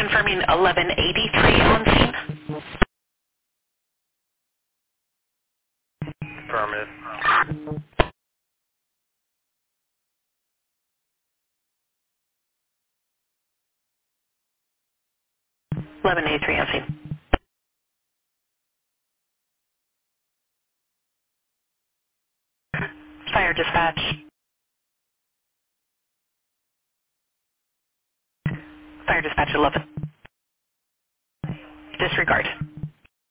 confirming 1183 on scene. Affirmative. 1183 on scene. Fire dispatch. Fire dispatch 11. Disregard.